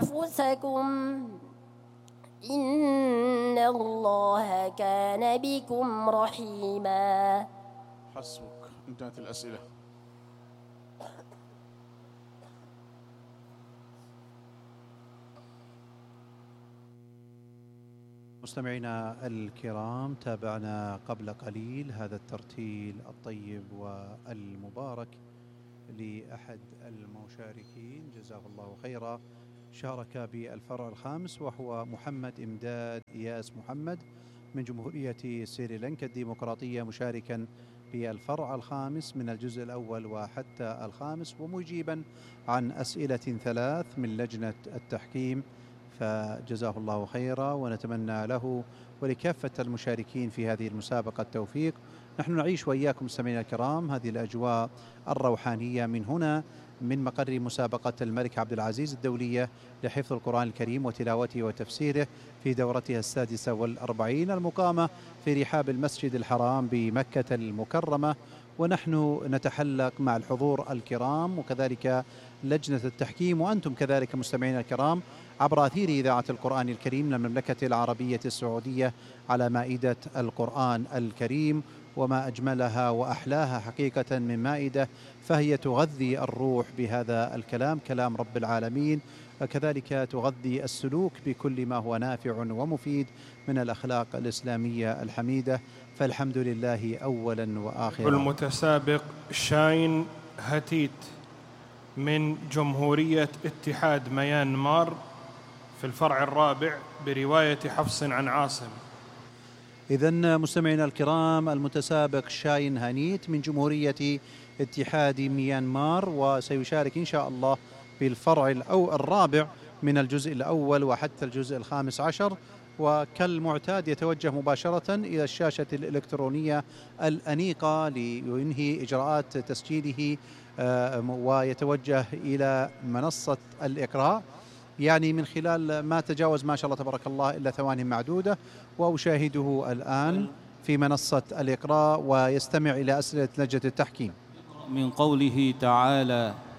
أنفسكم إن الله كان بكم رحيما. حسبك، انتهت الأسئلة. مستمعينا الكرام، تابعنا قبل قليل هذا الترتيل الطيب والمبارك لأحد المشاركين جزاه الله خيرا، شارك بالفرع الخامس وهو محمد إمداد إياس محمد من جمهورية سريلانكا الديمقراطية، مشاركا بالفرع الخامس من الجزء الأول وحتى الخامس، ومجيبا عن أسئلة 3 من لجنة التحكيم، فجزاه الله خيرا، ونتمنى له ولكافة المشاركين في هذه المسابقة التوفيق. نحن نعيش وإياكم مستمعينا الكرام هذه الأجواء الروحانية من هنا من مقر مسابقة الملك عبد العزيز الدولية لحفظ القرآن الكريم وتلاوته وتفسيره في دورتها 46 المقامة في رحاب المسجد الحرام بمكة المكرمة، ونحن نتحلق مع الحضور الكرام وكذلك لجنة التحكيم وأنتم كذلك مستمعينا الكرام عبر أثير إذاعة القرآن الكريم للمملكة العربية السعودية على مائدة القرآن الكريم، وما أجملها وأحلاها حقيقة من مائدة، فهي تغذي الروح بهذا الكلام، كلام رب العالمين، كذلك تغذي السلوك بكل ما هو نافع ومفيد من الأخلاق الإسلامية الحميدة، فالحمد لله أولا وآخرا. المتسابق شاين هتيت من جمهورية اتحاد ميانمار في الفرع الرابع برواية حفص عن عاصم. إذن مستمعينا الكرام، المتسابق شاين هانيت من جمهورية اتحاد ميانمار، وسيشارك إن شاء الله في الفرع الرابع من الجزء الأول وحتى الجزء الخامس عشر، وكالمعتاد يتوجه مباشرة إلى الشاشة الإلكترونية الأنيقة لينهي إجراءات تسجيله ويتوجه إلى منصة الإقراء، يعني من خلال ما تجاوز ما شاء الله تبارك الله إلا ثواني معدودة، وأشاهده الآن في منصة الإقراء ويستمع إلى أسئلة لجنة التحكيم. من قوله تعالى: